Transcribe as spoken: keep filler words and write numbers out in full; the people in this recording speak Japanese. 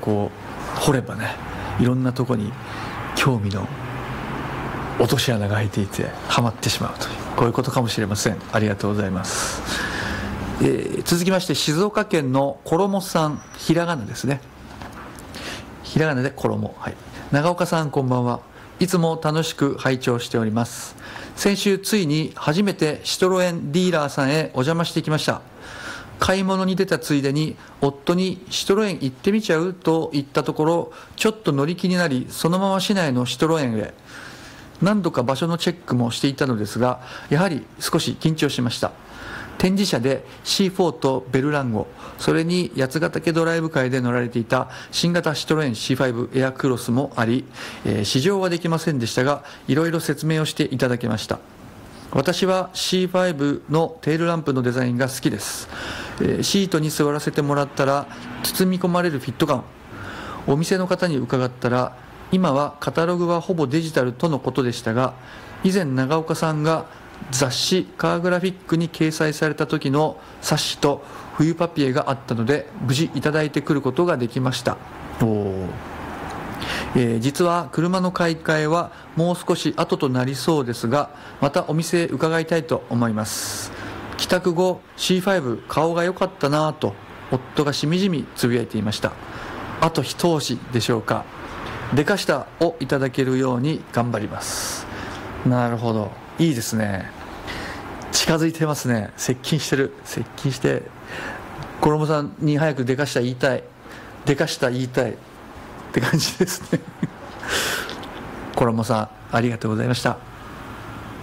こう掘ればね、いろんなとこに興味の落とし穴が開いていてハマってしまうという、こういうことかもしれません。ありがとうございます。えー、続きまして静岡県の衣さん、ひらがなですね、ひらがなで衣、はい、長岡さんこんばんは。いつも楽しく拝聴しております。先週ついに初めてシトロエンディーラーさんへお邪魔してきました。買い物に出たついでに夫にシトロエン行ってみちゃうと言ったところ、ちょっと乗り気になり、そのまま市内のシトロエンへ。何度か場所のチェックもしていたのですが、やはり少し緊張しました。展示車で シーフォー とベルランゴ、それに八ヶ岳ドライブ会で乗られていた新型シトロエン シーファイブ エアクロスもあり、えー、試乗はできませんでしたが、いろいろ説明をしていただけました。私は シーファイブ のテールランプのデザインが好きです。えー、シートに座らせてもらったら包み込まれるフィット感。お店の方に伺ったら、今はカタログはほぼデジタルとのことでしたが、以前長岡さんが雑誌カーグラフィックに掲載された時の冊子と冬パピエがあったので、無事いただいてくることができました。おー、えー、実は車の買い替えはもう少し後となりそうですが、またお店へ伺いたいと思います。帰宅後 シーファイブ 顔が良かったなぁと夫がしみじみつぶやいていました。あと一押しでしょうか。デカ下をいただけるように頑張ります。なるほど、いいですね。近づいてますね。接近してる。接近して、衣さんに早くデカ下言いたい、デカ下言いたいって感じですね。衣さんありがとうございました。